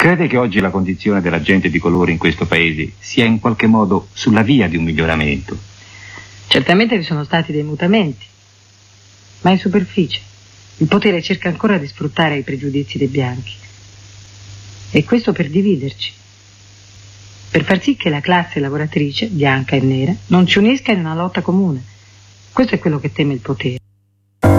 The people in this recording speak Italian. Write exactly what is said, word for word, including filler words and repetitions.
Crede che oggi la condizione della gente di colore in questo paese sia in qualche modo sulla via di un miglioramento? Certamente vi sono stati dei mutamenti, ma in superficie. Il potere cerca ancora di sfruttare i pregiudizi dei bianchi. E questo per dividerci. Per far sì che la classe lavoratrice, bianca e nera, non ci unisca in una lotta comune. Questo è quello che teme il potere.